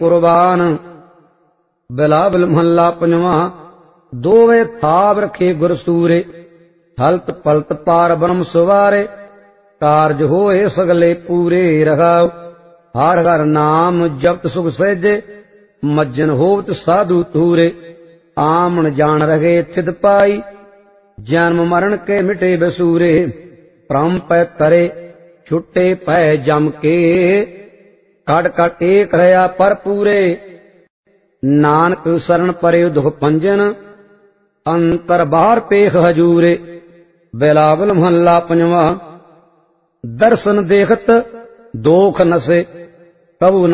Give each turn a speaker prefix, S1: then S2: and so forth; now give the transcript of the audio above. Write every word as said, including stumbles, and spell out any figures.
S1: कुर्बान। बिलावल महला पंजवा। दोवे थाव रखे गुर सूरे, हलत पलत पार ब्रह्म सुवारे, कारज होए सगले पूरे रहाओ। हर हर नाम जपत सुख सहजे, मज्जन होवत साधु तूरे। आमन जान रहे थिद पाई, जन्म मरण के मिटे बसूरे। भ्रम पै तरे छुटे पै जम के, कट कट एक रहा पर पूरे। नानक शरण परे दुख पंजन, अंतर बाहर पेख हजूरे। बिलावल महला पंजवा। दर्शन देखत दोख नसे, कबू